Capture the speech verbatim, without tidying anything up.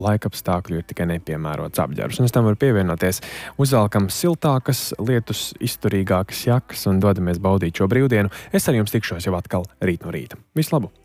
laikapstākļu ir tikai nepiemērots apģērbs. Un es tam varu pievienoties. Uzvelkam siltākas, lietus izturīgākas jakas un dodamies baudīt šo brīvdienu. Es ar jums tikšos jau atkal rīt no rīta. Visu labu!